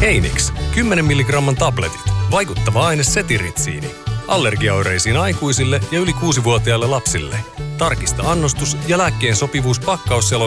Einix, 10 milligramman tabletit. Vaikuttava aine setiritsiini. Allergiaoireisiin aikuisille ja yli 6-vuotiaille lapsille. Tarkista annostus ja lääkkeen sopivuus pakkausselostuksesta